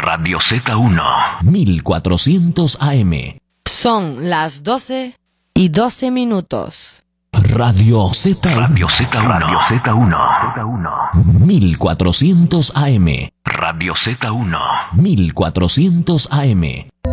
Radio Z1. 1400 AM. Son las 12:12. Radio Z. Radio Z1. Radio Z1. 1400 AM. Radio Z1. 1400 AM.